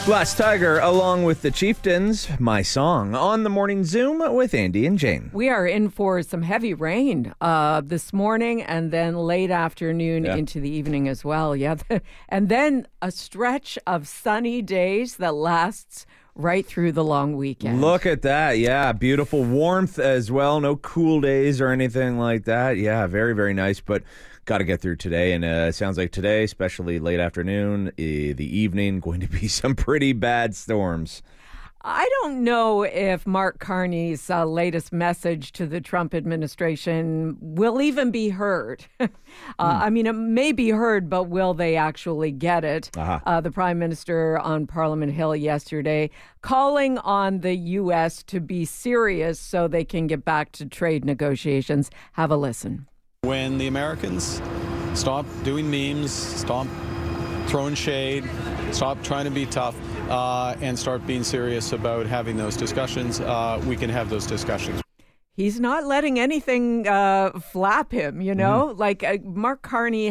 Last Tiger, along with the Chieftains, My Song, on the Morning Zoom with Andy and Jane. We are in for some heavy rain this morning and then late afternoon into the evening as well. Yeah, and then a stretch of sunny days that lasts right through the long weekend. Look at that. Yeah, beautiful warmth as well. No cool days or anything like that. Yeah, very, very nice, but got to get through today. And it sounds like today, especially late afternoon, the evening, going to be some pretty bad storms. I don't know if Mark Carney's latest message to the Trump administration will even be heard. I mean, it may be heard, but will they actually get it? The Prime Minister on Parliament Hill yesterday calling on the U.S. to be serious so they can get back to trade negotiations. Have a listen. When the Americans stop doing memes, stop throwing shade, stop trying to be tough, and start being serious about having those discussions, we can have those discussions. He's not letting anything flap him, you know? Like Mark Carney